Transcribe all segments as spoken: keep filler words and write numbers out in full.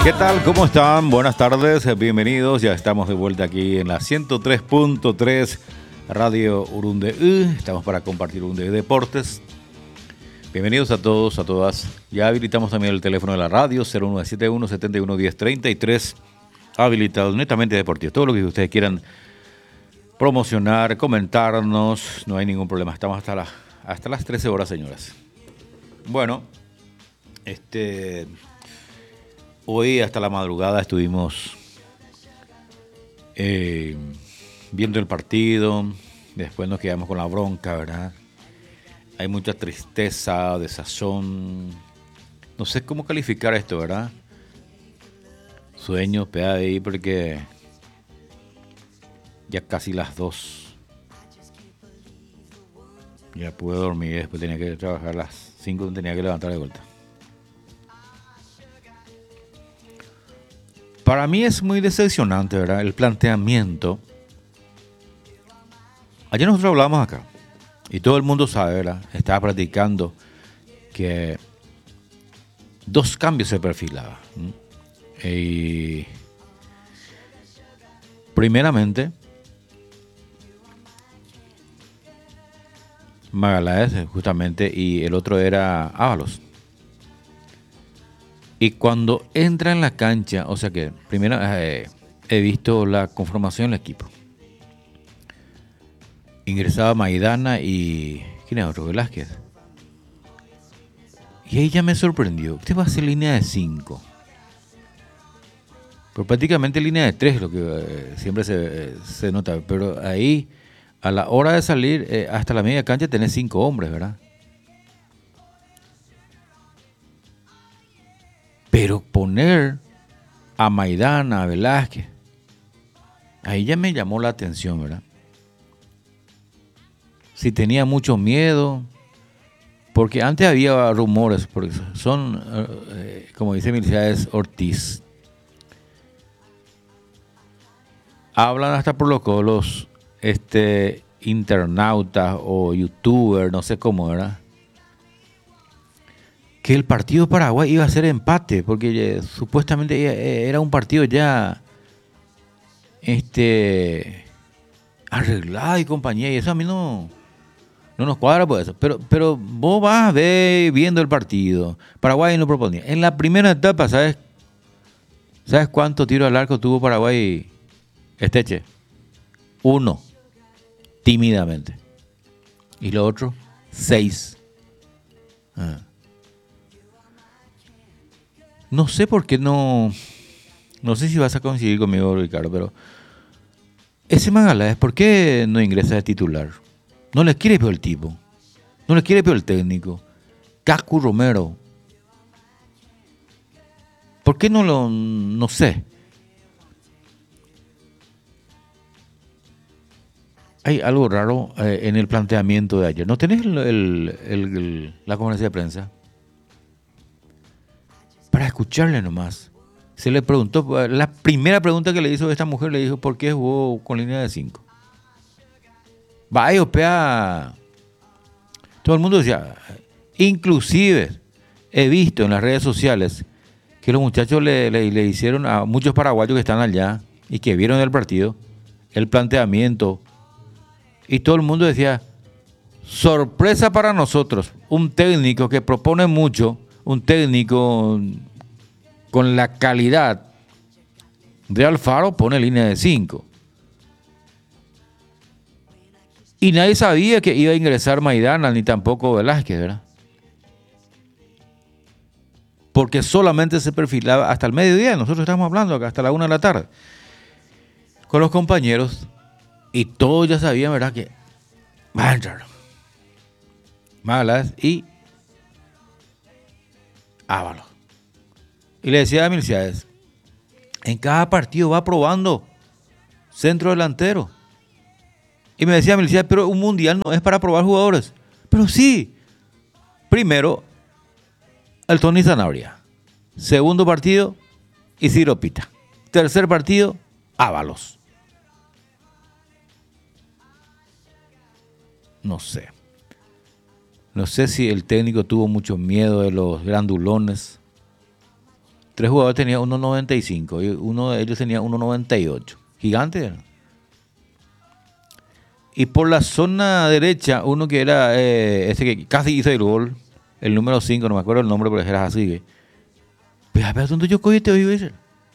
¿Qué tal? ¿Cómo están? Buenas tardes, bienvenidos. Ya estamos de vuelta aquí en la ciento tres punto tres Radio Urundeú. Estamos para compartir Urundeú Deportes. Bienvenidos a todos, a todas. Ya habilitamos también el teléfono de la radio, cero nueve siete uno, siete uno, uno cero, tres tres. Habilitado, netamente deportivo. Todo lo que ustedes quieran promocionar, comentarnos, no hay ningún problema. Estamos hasta, la, hasta las trece horas, señoras. Bueno, este... hoy hasta la madrugada estuvimos eh, viendo el partido, después nos quedamos con la bronca, ¿verdad? Hay mucha tristeza, desazón, no sé cómo calificar esto, ¿verdad? Sueño, peda de ahí porque ya casi las dos. Ya pude dormir, después tenía que trabajar a las cinco, tenía que levantar de vuelta. Para mí es muy decepcionante, ¿verdad? El planteamiento. Ayer nosotros hablamos acá y todo el mundo sabe, ¿verdad? Estaba platicando que dos cambios se perfilaban. Y primeramente, Magaláes, justamente, y el otro era Ábalos. Y cuando entra en la cancha, o sea que primero eh, he visto la conformación del equipo. Ingresaba Maidana y... ¿quién es otro? Velázquez. Y ahí ya me sorprendió. Usted va a hacer línea de cinco. Pero prácticamente línea de tres, lo que eh, siempre se, eh, se nota. Pero ahí, a la hora de salir, eh, hasta la media cancha tenés cinco hombres, ¿verdad? Pero poner a Maidana, a Velázquez, ahí ya me llamó la atención, ¿verdad? Si tenía mucho miedo, porque antes había rumores, porque son, eh, como dice Miliciades Ortiz, hablan hasta por los colos, este, internautas o youtubers, no sé cómo, ¿verdad? Que el partido de Paraguay iba a ser empate, porque eh, supuestamente era un partido ya este, arreglado y compañía, y eso a mí no, no nos cuadra por eso. Pero, pero vos vas a ver viendo el partido. Paraguay no proponía. En la primera etapa, ¿sabes? ¿Sabes cuánto tiro al arco tuvo Paraguay Esteche? Uno, tímidamente. Y lo otro, seis. Ah. No sé por qué no... No sé si vas a coincidir conmigo, Ricardo, pero... ese Magaláes, ¿por qué no ingresa de titular? No le quiere peor el tipo. No le quiere peor el técnico. Cacu Romero. ¿Por qué no lo... no sé? Hay algo raro eh, en el planteamiento de ayer. ¿No tenés el, el, el, el, la conferencia de prensa? Para escucharle nomás. Se le preguntó, la primera pregunta que le hizo esta mujer, le dijo, ¿por qué jugó con línea de cinco? Vaya, opea. Todo el mundo decía, inclusive he visto en las redes sociales que los muchachos le, le, le hicieron a muchos paraguayos que están allá y que vieron el partido, el planteamiento, y todo el mundo decía, sorpresa para nosotros, un técnico que propone mucho, un técnico con la calidad de Alfaro pone línea de cinco. Y nadie sabía que iba a ingresar Maidana ni tampoco Velázquez, ¿verdad? Porque solamente se perfilaba hasta el mediodía. Nosotros estamos hablando acá hasta la una de la tarde con los compañeros y todos ya sabían, ¿verdad? Que va a entrar Malas y Ábalos. Y le decía a Miliciades, en cada partido va probando centro delantero. Y me decía Miliciades, pero un mundial no es para probar jugadores. Pero sí, primero, el Tony Zanabria. Segundo partido, Isidro Pita. Tercer partido, Ábalos. No sé. No sé si el técnico tuvo mucho miedo de los grandulones tres jugadores tenían uno noventa y cinco y uno de ellos tenía uno noventa y ocho. Gigante. Y por la zona derecha, uno que era eh, ese que casi hizo el gol, el número cinco, no me acuerdo el nombre, pero era así. Pero a dónde yo cogí este hoy, ese.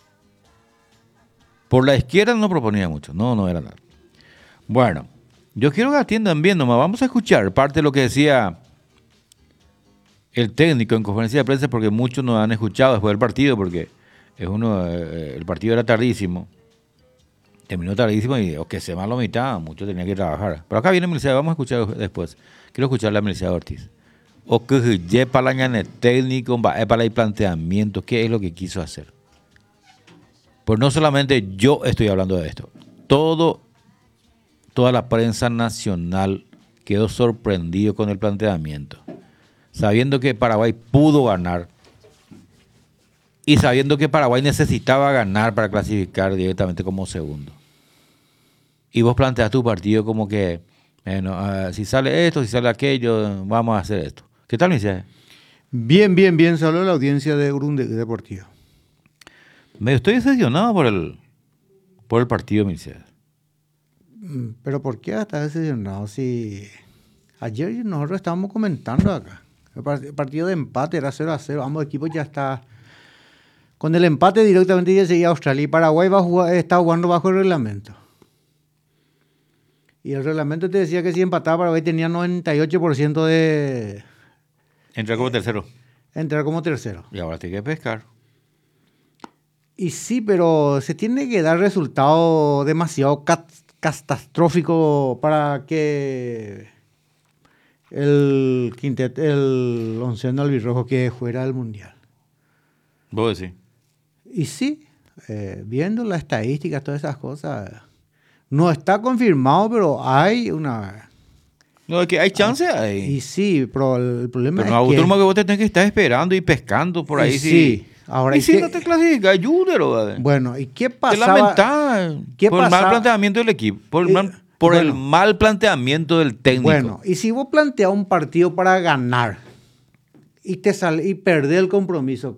Por la izquierda no proponía mucho, no, no era nada. Bueno, yo quiero que atiendan bien nomás. Vamos a escuchar parte de lo que decía el técnico en conferencia de prensa, porque muchos no han escuchado después del partido, porque es uno, eh, el partido era tardísimo. Terminó tardísimo y o que se va a la mitad, muchos tenían que trabajar. Pero acá viene Meliciado, vamos a escuchar después. Quiero escucharle a Meliciado Ortiz. O que ya para la técnico, para el planteamiento, qué es lo que quiso hacer. Pues no solamente yo estoy hablando de esto. Todo, toda la prensa nacional quedó sorprendido con el planteamiento. Sabiendo que Paraguay pudo ganar y sabiendo que Paraguay necesitaba ganar para clasificar directamente como segundo. Y vos planteas tu partido como que, bueno, uh, si sale esto, si sale aquello, vamos a hacer esto. ¿Qué tal, Michelle? Bien, bien, bien. Saludos a la audiencia de Grunde Deportivo. Me estoy decepcionado por el, por el partido, Michelle. ¿Pero por qué estás decepcionado? Si ayer nosotros estábamos comentando acá. El partido de empate era cero a cero. Ambos equipos ya están. Con el empate directamente ya seguía Australia. Y Paraguay va a jugar, está jugando bajo el reglamento. Y el reglamento te decía que si empataba Paraguay tenía noventa y ocho por ciento de... Entrar como tercero. Entrar como tercero. Y ahora tiene que pescar. Y sí, pero se tiene que dar resultado demasiado cat- catastrófico para que el quintet, el onceno albirrojo quede fuera del Mundial. ¿Vos decís? Y sí, eh, viendo las estadísticas, todas esas cosas, no está confirmado, pero hay una... No, es que hay chance ah, ahí. Y sí, pero el problema pero no, es que... Pero no, que vos te tenés que estar esperando y pescando por ahí. Y sí. sí. Ahora, y ¿y si qué? no te clasificas, ayúdalo. ¿Vale? Bueno, ¿y qué Te pasaba? lamentás ¿Qué por pasaba? el mal planteamiento del equipo, por, el Eh, mal, por bueno. el mal planteamiento del técnico. Bueno, y si vos planteas un partido para ganar y te sale y perdés el compromiso,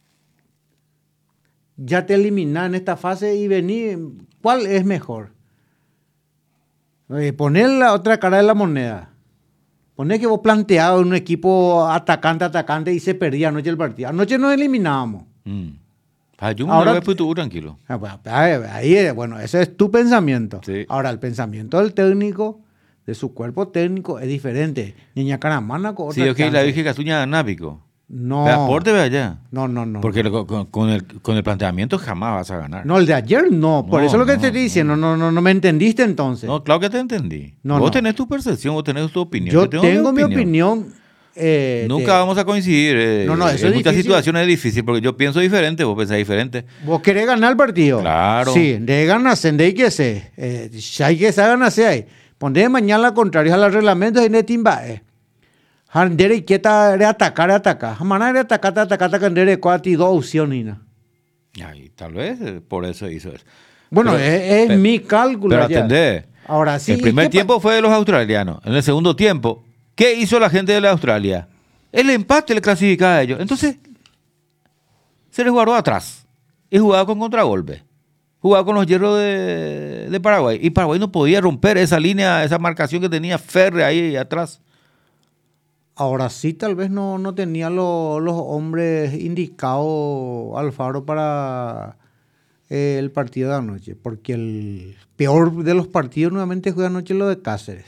ya te eliminás en esta fase y venís, ¿cuál es mejor? Eh, poner la otra cara de la moneda. Poner que vos planteabas un equipo atacante, atacante y se perdía anoche el partido. Anoche nos eliminábamos. Mm. Ah, yo me Ahora- voy a futuro, tranquilo. Ah, bueno, ahí, ahí, bueno, ese es tu pensamiento. Sí. Ahora, el pensamiento del técnico, de su cuerpo técnico, es diferente. Niña Caramana con otra Sí, ok, la chance. dije Casuña Nápico. No. Ve aporte, ve allá. No, no, no. Porque no. lo- con, con el, con el planteamiento jamás vas a ganar. No, el de ayer no. Por No, eso es lo que no, te estoy diciendo. No, no, no me entendiste entonces. No, claro que te entendí. No, vos no. tenés tu percepción, vos tenés tu opinión. Yo tengo, mi opinión. eh, Nunca te- vamos a coincidir. eh, No, no, eso en es muchas difícil. situaciones es difícil porque yo pienso diferente, vos pensás diferente. ¿Vos querés ganar el partido? Claro. Sí, de ganarse, de que se. Eh, si hay que se ganarse ahí. Poner mañana contrario a los reglamentos y netimba. Eh. Handere y quieta de atacar, atacar. Jamás de atacar, atacar, atacar, de cuatro y dos opciones. ¿no? Ay, tal vez eh, por eso hizo eso. Bueno, Pero- es, es pero- mi cálculo. Pero ya. atendé. Ahora sí. el ¿y primer qué pa- tiempo fue de los australianos. En el segundo tiempo, ¿qué hizo la gente de la Australia? El empate le clasificaba a ellos. Entonces, se les guardó atrás. Y jugaba con contragolpe. Jugaba con los hierros de, de Paraguay. Y Paraguay no podía romper esa línea, esa marcación que tenía férrea ahí atrás. Ahora sí, tal vez no, no tenía lo- los hombres indicados Alfaro para eh, el partido de anoche, porque el peor de los partidos nuevamente fue anoche lo de Cáceres.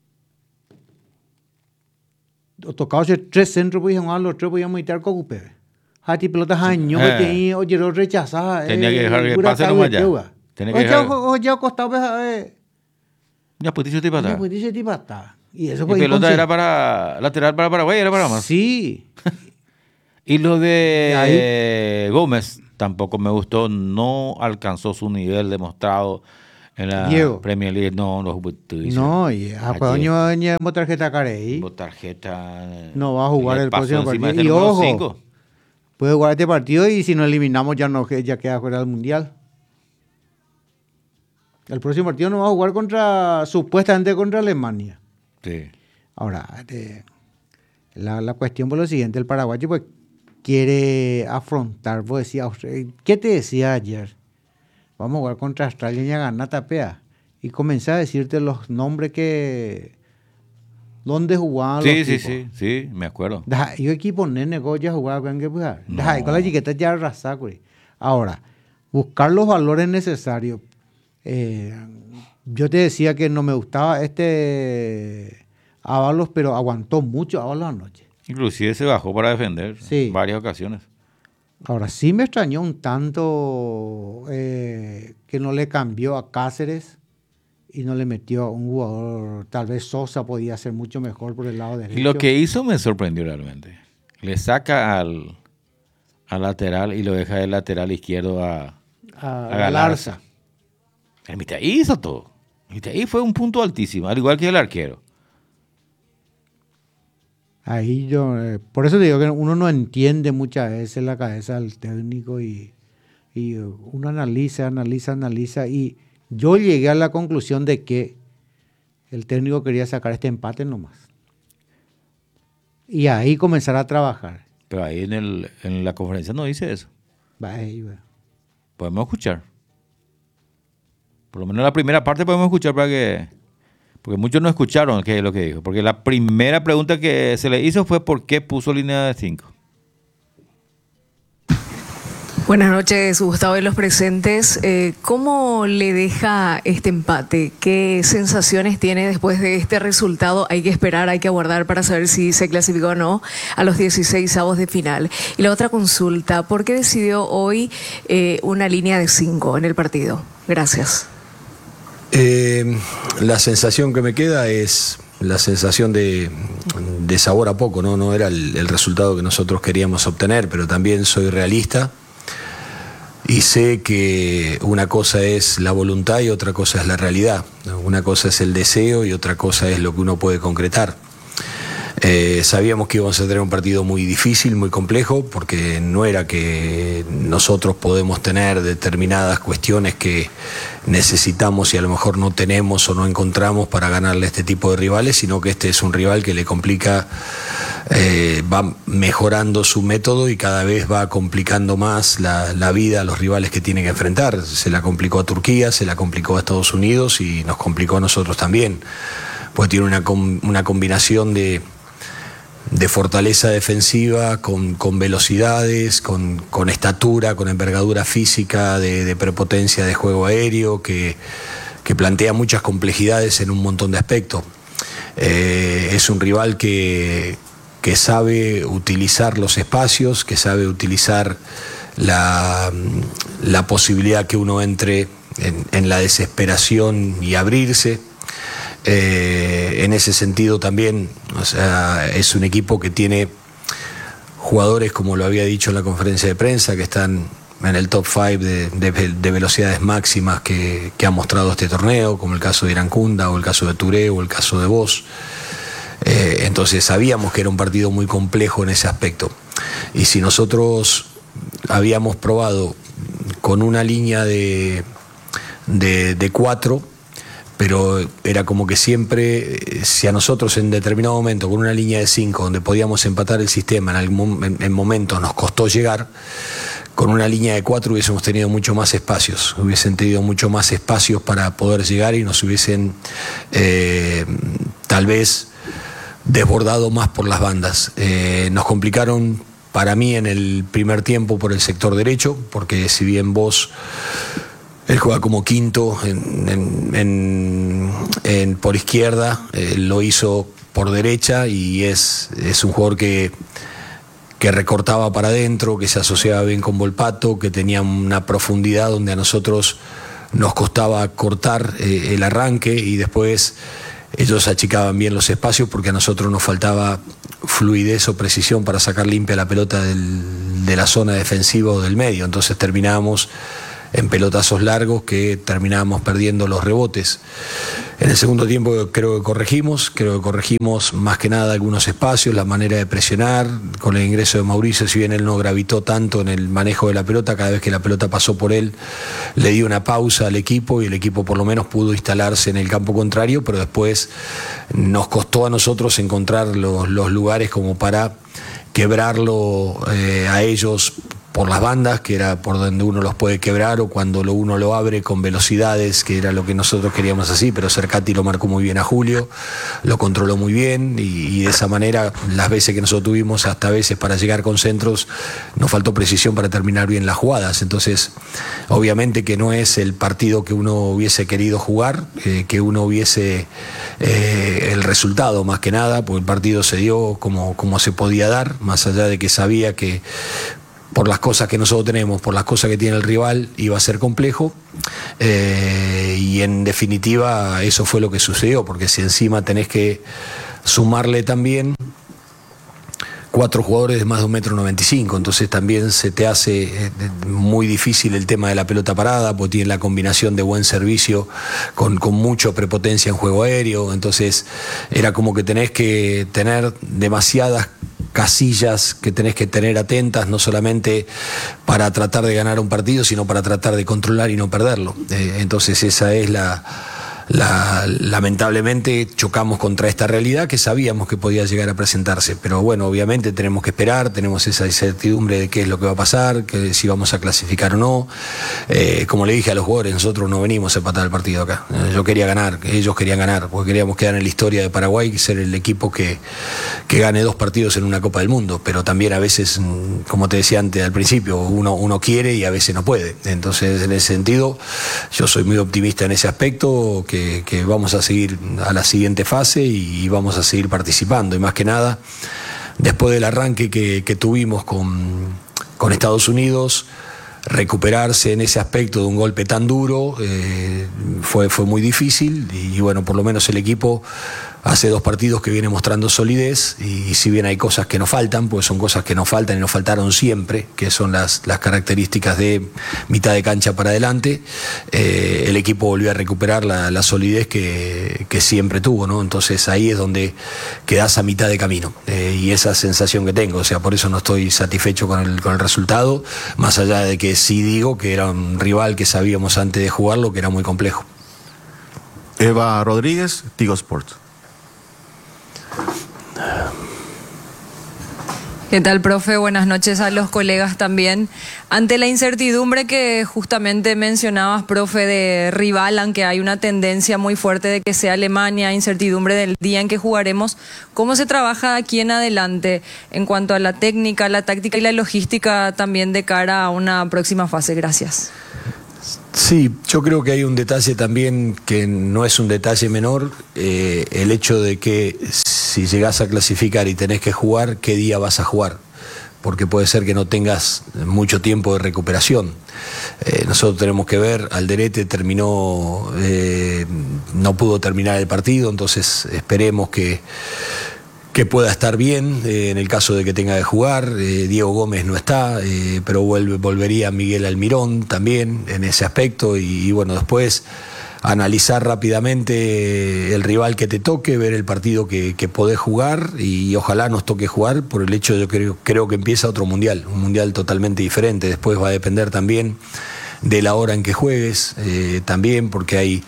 Tocaba hacer tres centros, pues a los tres podíamos editar con U P B. Hati pelotas años Eh. que tenía, oye, lo rechazaba. Tenía que dejar que pase nomás ya. Tenía que Oye, dejar- oye, acostado, pues, eh, Ya pues, dice ya, pues, dice, tipo, está. Y eso Y fue pelota inconse- era para lateral para Paraguay, era para más. Sí. Y lo de Y ahí- eh, Gómez tampoco me gustó, no alcanzó su nivel demostrado en la Diego. Premier League. No, no, No, y a Ayer. Paoño venía en tarjeta carey. tarjeta. No va a jugar le el pasó próximo encima partido. este Y número ojo, cinco. puede jugar este partido y si nos eliminamos ya no ya queda fuera del Mundial. El próximo partido no va a jugar contra, supuestamente contra Alemania. Sí. Ahora, eh, la, la cuestión por lo siguiente, el paraguayo pues quiere afrontar. Vos decías, ¿qué te decía ayer? Vamos a jugar contra Australia y a ganar tapea. Y comencé a decirte los nombres que... ¿Dónde jugaban Sí, los sí, tipos? sí, sí, me acuerdo. Da, yo equipo nene Goya jugaba con que jugar. No. Da, y con la chiqueta ya arrasá, güey. Ahora, buscar los valores necesarios. Eh, yo te decía que no me gustaba este Ábalos, pero aguantó mucho Ábalos anoche. Inclusive se bajó para defender Sí. en varias ocasiones. Ahora, sí me extrañó un tanto eh, que no le cambió a Cáceres y no le metió a un jugador. Tal vez Sosa podía ser mucho mejor por el lado derecho. Y lo que hizo me sorprendió realmente. Le saca al, al lateral y lo deja del lateral izquierdo a, a, a Galarza. El Mitaí hizo todo. El Mitaí fue un punto altísimo, al igual que el arquero. Ahí yo, eh, por eso te digo que uno no entiende muchas veces la cabeza del técnico y, y uno analiza, analiza, analiza y yo llegué a la conclusión de que el técnico quería sacar este empate nomás. Y ahí comenzar a trabajar. Pero ahí en, el, en la conferencia no dice eso. Va, ahí va. Podemos escuchar. Por lo menos la primera parte podemos escuchar para que... Porque muchos no escucharon qué es lo que dijo. Porque la primera pregunta que se le hizo fue ¿por qué puso línea de cinco? Buenas noches, Gustavo y los presentes. Eh, ¿Cómo le deja este empate? ¿Qué sensaciones tiene después de este resultado? Hay que esperar, hay que aguardar para saber si se clasificó o no a los dieciséis avos de final. Y la otra consulta, ¿por qué decidió hoy eh, una línea de cinco en el partido? Gracias. Eh, la sensación que me queda es la sensación de, de sabor a poco, ¿no? No era el, el resultado que nosotros queríamos obtener, pero también soy realista y sé que una cosa es la voluntad y otra cosa es la realidad. Una cosa es el deseo y otra cosa es lo que uno puede concretar. Eh, sabíamos que íbamos a tener un partido muy difícil, muy complejo, porque no era que nosotros podemos tener determinadas cuestiones que necesitamos y a lo mejor no tenemos o no encontramos para ganarle a este tipo de rivales, sino que este es un rival que le complica, eh, va mejorando su método y cada vez va complicando más la, la vida a los rivales que tiene que enfrentar. Se la complicó a Turquía, se la complicó a Estados Unidos y nos complicó a nosotros también, pues tiene una, una combinación de de fortaleza defensiva, con, con velocidades, con, con estatura, con envergadura física, de, de prepotencia de juego aéreo, que, que plantea muchas complejidades en un montón de aspectos. Eh, es un rival que, que sabe utilizar los espacios, que sabe utilizar la, la posibilidad que uno entre en, en la desesperación y abrirse. Eh, en ese sentido también, o sea, es un equipo que tiene jugadores, como lo había dicho en la conferencia de prensa, que están en el top cinco de, de, de velocidades máximas que, que ha mostrado este torneo, como el caso de Irancunda, o el caso de Touré, o el caso de Vos. Eh, entonces sabíamos que era un partido muy complejo en ese aspecto. Y si nosotros habíamos probado con una línea de, de, de cuatro, pero era como que siempre, si a nosotros en determinado momento, con una línea de cinco, donde podíamos empatar el sistema, en algún en, en momentos nos costó llegar, con una línea de cuatro hubiésemos tenido mucho más espacios, hubiesen tenido mucho más espacios para poder llegar y nos hubiesen eh, tal vez desbordado más por las bandas. Eh, nos complicaron para mí en el primer tiempo por el sector derecho, porque si bien Vos... Él juega como quinto en, en, en, en por izquierda, eh, lo hizo por derecha y es, es un jugador que, que recortaba para adentro, que se asociaba bien con Volpato, que tenía una profundidad donde a nosotros nos costaba cortar eh, el arranque y después ellos achicaban bien los espacios porque a nosotros nos faltaba fluidez o precisión para sacar limpia la pelota del, de la zona defensiva o del medio, entonces terminábamos en pelotazos largos que terminábamos perdiendo los rebotes. En el segundo tiempo creo que corregimos, creo que corregimos más que nada algunos espacios, la manera de presionar, con el ingreso de Mauricio, si bien él no gravitó tanto en el manejo de la pelota, cada vez que la pelota pasó por él, le dio una pausa al equipo y el equipo por lo menos pudo instalarse en el campo contrario, pero después nos costó a nosotros encontrar los, los lugares como para quebrarlo eh, a ellos por las bandas, que era por donde uno los puede quebrar, o cuando lo, uno lo abre con velocidades, que era lo que nosotros queríamos así, pero Cercati lo marcó muy bien a Julio, lo controló muy bien, y, y de esa manera, las veces que nosotros tuvimos, hasta veces para llegar con centros, nos faltó precisión para terminar bien las jugadas. Entonces, obviamente que no es el partido que uno hubiese querido jugar, eh, que uno hubiese eh, el resultado más que nada, porque el partido se dio como, como se podía dar, más allá de que sabía que por las cosas que nosotros tenemos, por las cosas que tiene el rival, iba a ser complejo, eh, y en definitiva eso fue lo que sucedió, porque si encima tenés que sumarle también cuatro jugadores de más de un metro noventa y cinco, entonces también se te hace eh, muy difícil el tema de la pelota parada, porque tiene la combinación de buen servicio con, con mucha prepotencia en juego aéreo, entonces era como que tenés que tener demasiadas casillas que tenés que tener atentas, no solamente para tratar de ganar un partido, sino para tratar de controlar y no perderlo. Eh, entonces esa es la... La, lamentablemente chocamos contra esta realidad que sabíamos que podía llegar a presentarse, pero bueno, obviamente tenemos que esperar, tenemos esa incertidumbre de qué es lo que va a pasar, que si vamos a clasificar o no. Eh, como le dije a los jugadores, nosotros no venimos a empatar el partido acá. Eh, yo quería ganar, ellos querían ganar, porque queríamos quedar en la historia de Paraguay y ser el equipo que, que gane dos partidos en una Copa del Mundo, pero también a veces, como te decía antes al principio, uno, uno quiere y a veces no puede. Entonces, en ese sentido, yo soy muy optimista en ese aspecto, que Que, que vamos a seguir a la siguiente fase y, y vamos a seguir participando, y más que nada después del arranque que, que tuvimos con, con Estados Unidos, recuperarse en ese aspecto de un golpe tan duro eh, fue, fue muy difícil, y, y bueno, por lo menos el equipo hace dos partidos que viene mostrando solidez, y, y si bien hay cosas que nos faltan, pues son cosas que nos faltan y nos faltaron siempre, que son las, las características de mitad de cancha para adelante, eh, el equipo volvió a recuperar la, la solidez que, que siempre tuvo, ¿no? Entonces ahí es donde quedás a mitad de camino, eh, y esa sensación que tengo, o sea, por eso no estoy satisfecho con el, con el resultado, más allá de que sí digo que era un rival que sabíamos antes de jugarlo que era muy complejo. Eva Rodríguez, Tigo Sports. ¿Qué tal, profe? Buenas noches a los colegas también. Ante la incertidumbre que justamente mencionabas, profe, de rival, aunque hay una tendencia muy fuerte de que sea Alemania, incertidumbre del día en que jugaremos, ¿cómo se trabaja aquí en adelante en cuanto a la técnica, la táctica y la logística también de cara a una próxima fase? Gracias. Sí, yo creo que hay un detalle también que no es un detalle menor, eh, el hecho de que si llegás a clasificar y tenés que jugar, ¿qué día vas a jugar? Porque puede ser que no tengas mucho tiempo de recuperación. Eh, nosotros tenemos que ver, Alderete terminó, eh, no pudo terminar el partido, entonces esperemos que... que pueda estar bien, eh, en el caso de que tenga que jugar. eh, Diego Gómez no está, eh, pero vuelve, volvería Miguel Almirón también en ese aspecto, y, y bueno, después analizar rápidamente el rival que te toque, ver el partido que, que podés jugar, y ojalá nos toque jugar por el hecho de que creo, creo que empieza otro mundial, un mundial totalmente diferente. Después va a depender también de la hora en que juegues, eh, también porque hay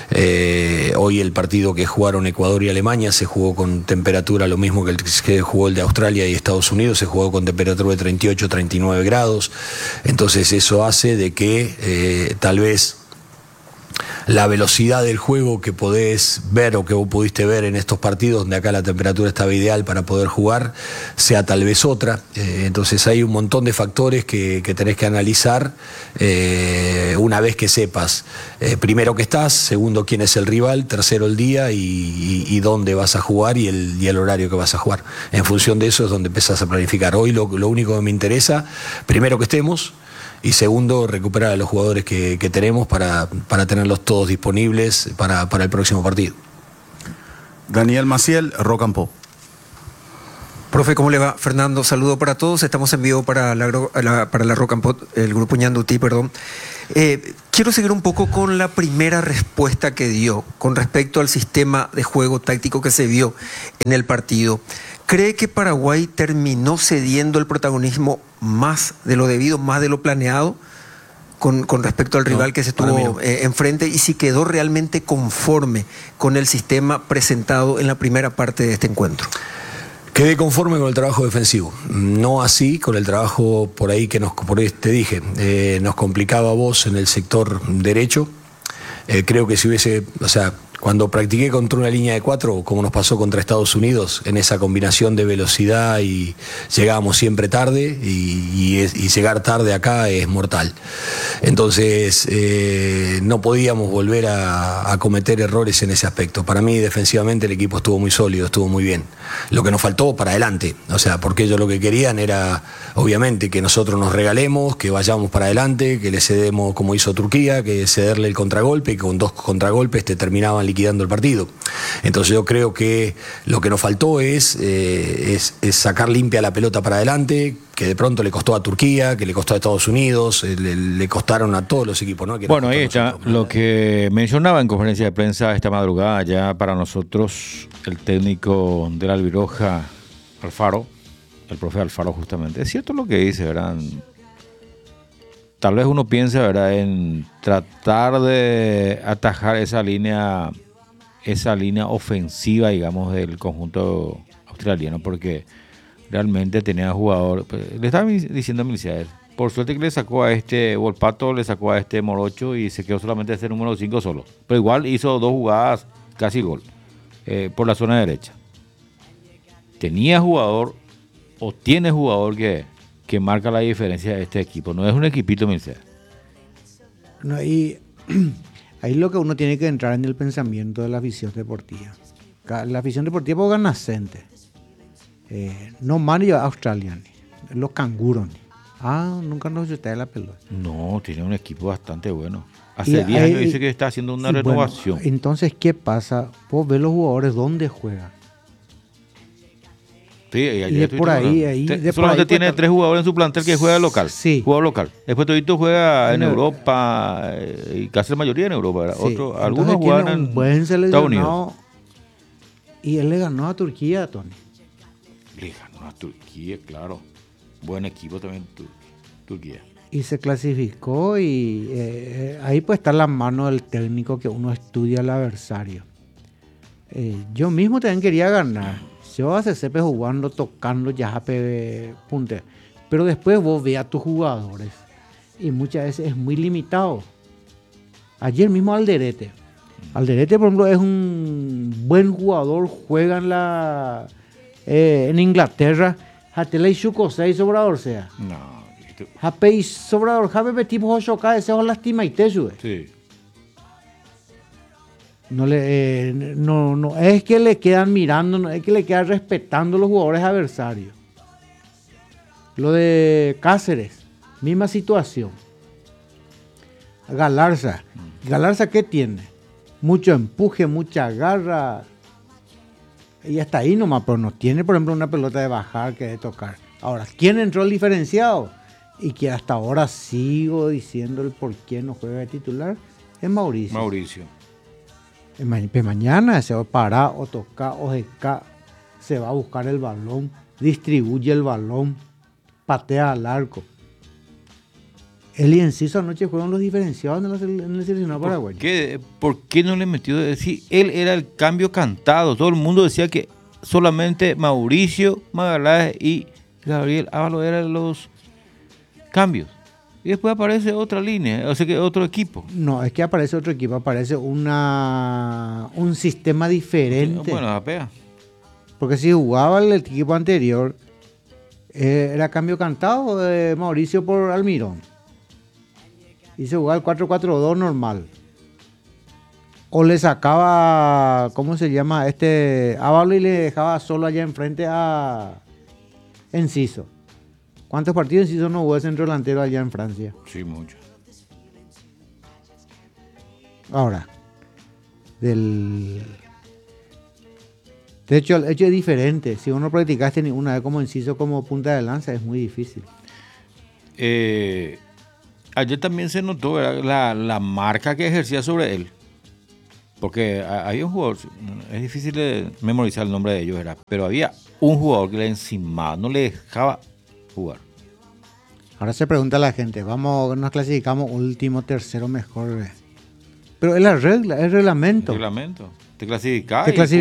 eh, hoy el partido que jugaron Ecuador y Alemania se jugó con temperatura lo mismo que el que jugó el de Australia y Estados Unidos, se jugó con temperatura de treinta y ocho, treinta y nueve grados, entonces eso hace de que eh, tal vez la velocidad del juego que podés ver o que vos pudiste ver en estos partidos donde acá la temperatura estaba ideal para poder jugar sea tal vez otra. Eh, entonces hay un montón de factores que, que tenés que analizar eh, una vez que sepas eh, primero que estás, segundo quién es el rival, tercero el día y, y, y dónde vas a jugar y el, y el horario que vas a jugar. En función de eso es donde empezás a planificar. Hoy lo, lo único que me interesa, primero que estemos, y segundo, recuperar a los jugadores que, que tenemos para, para tenerlos todos disponibles para, para el próximo partido. Daniel Maciel, Rock and Pop. Profe, ¿cómo le va? Fernando, saludo para todos. Estamos en vivo para la, la, para la Rock and Pop, el grupo Ñandutí, perdón. Eh, quiero seguir un poco con la primera respuesta que dio con respecto al sistema de juego táctico que se vio en el partido. ¿Cree que Paraguay terminó cediendo el protagonismo más de lo debido, más de lo planeado con, con respecto al rival no, que se tuvo eh, enfrente? Y si quedó realmente conforme con el sistema presentado en la primera parte de este encuentro. Quedé conforme con el trabajo defensivo, no así con el trabajo por ahí que nos, por ahí te dije, eh, nos complicaba a vos en el sector derecho. Eh, creo que si hubiese, o sea, cuando practiqué contra una línea de cuatro, como nos pasó contra Estados Unidos, en esa combinación de velocidad y llegábamos siempre tarde y, y, es, y llegar tarde acá es mortal. Entonces eh, no podíamos volver a, a cometer errores en ese aspecto. Para mí defensivamente el equipo estuvo muy sólido, estuvo muy bien. Lo que nos faltó para adelante, o sea, porque ellos lo que querían era obviamente que nosotros nos regalemos, que vayamos para adelante, que le cedemos como hizo Turquía, que cederle el contragolpe y con dos contragolpes te terminaban liquidando el partido. Entonces yo creo que lo que nos faltó es, eh, es, es sacar limpia la pelota para adelante, que de pronto le costó a Turquía, que le costó a Estados Unidos, eh, le, le costaron a todos los equipos, ¿no? Que bueno, ahí está lo que mencionaba en conferencia de prensa esta madrugada ya para nosotros el técnico del Albiroja, Alfaro, el profe Alfaro justamente. Es cierto lo que dice, ¿verdad? Tal vez uno piense, ¿verdad?, en tratar de atajar esa línea, esa línea ofensiva, digamos, del conjunto australiano, porque realmente tenía jugador. Le estaba diciendo a Milicia, por suerte que le sacó a este Volpato, le sacó a este Morocho y se quedó solamente ese número cinco solo. Pero igual hizo dos jugadas, casi gol, eh, por la zona derecha. Tenía jugador, o tiene jugador que, que marca la diferencia de este equipo. No es un equipito, Milicia. No, y ahí lo que uno tiene que entrar en el pensamiento de la afición deportiva. La afición deportiva es ganacente. Eh, no Mario Australian, los canguros. Ah, nunca nos está la pelota. No, tiene un equipo bastante bueno. Hace diez años dice que está haciendo una renovación. Bueno, entonces, ¿qué pasa? Vos ves los jugadores dónde juegan. Sí, y, y de por ahí, ahí Te, de solamente por ahí tiene pues, tres jugadores en su plantel que juega local. Sí. Jugador local. Después todito juega en no, Europa eh, y casi la mayoría en Europa. ¿Verdad? Sí. Otro, algunos juegan en un buen Estados Unidos. Y él le ganó a Turquía, Tony. Le ganó a Turquía, claro. Buen equipo también Tur Turquía. Y se clasificó y eh, ahí pues está la mano del técnico que uno estudia al adversario. Eh, yo mismo también quería ganar. Yo hace sepe jugando, tocando, ya punte. Pero después vos ve a tus jugadores y muchas veces es muy limitado. Ayer mismo Alderete. Alderete, por ejemplo, es un buen jugador, juega en la eh, en Inglaterra. Hatele Chuco seis sobrador sea. No. Japei sobrador, jabe tipo Hoshoka, ese es lastima y te sube. Sí. No, le, eh, no, no es que le quedan mirando, no es que le quedan respetando los jugadores adversarios. Lo de Cáceres, misma situación. Galarza. Galarza, ¿qué tiene? Mucho empuje, mucha garra. Y hasta ahí nomás, pero no tiene, por ejemplo, una pelota de bajar que de tocar. Ahora, ¿quién entró el diferenciado? Y que hasta ahora sigo diciendo el por qué no juega de titular, es Mauricio. Mauricio. Pues mañana se va a parar o tocar o secar, se va a buscar el balón, distribuye el balón, patea al arco. Él y Enciso anoche fueron los diferenciados en, la, en el seleccionado paraguayo. ¿Qué, ¿Por qué no le metió? Sí, él era el cambio cantado. Todo el mundo decía que solamente Mauricio Magaláes y Gabriel Ábalos eran los cambios. Y después aparece otra línea, o sea que otro equipo. No, es que aparece otro equipo, aparece una un sistema diferente. Bueno, apea. Porque si jugaba el equipo anterior, eh, era cambio cantado de Mauricio por Almirón. Y se jugaba el cuatro cuatro dos normal. O le sacaba, ¿cómo se llama? Este Ábalos y le dejaba solo allá enfrente a Enciso. ¿Cuántos partidos Enciso no hubo de centro delantero allá en Francia? Sí, mucho. Ahora, del... De hecho, el hecho es diferente. Si uno practicaste una vez como Enciso como punta de lanza, es muy difícil. Eh, ayer también se notó, ¿verdad?, la, la marca que ejercía sobre él. Porque había un jugador, es difícil de memorizar el nombre de ellos, ¿verdad?, pero había un jugador que le encimaba, no le dejaba jugar. Ahora se pregunta la gente, vamos, nos clasificamos último, tercero, mejor. Pero es la regla, es el reglamento. El reglamento. Te clasificás. Te clasificás.